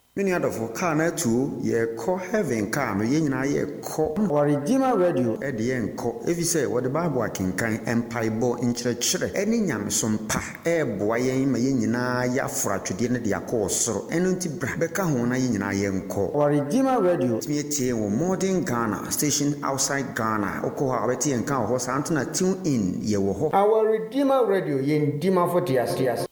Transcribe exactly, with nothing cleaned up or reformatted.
Many other for car na two ye call heaven car no ye nyina ye call our Redeemer Radio e de ye nko efi say what the Bible akenkan empaibo nkyerɛkyerɛ eni nyamesom pa e boa yen ma ye nyina ya afra twede ne de akɔ soro eno nti bra beka ho na ye nyina ye nko our Redeemer Radio timi tie wo modern Ghana station outside Ghana okɔ ha abeti enka ho sa antena tune in ye wo ho our Redeemer Radio ye ndima for dias dias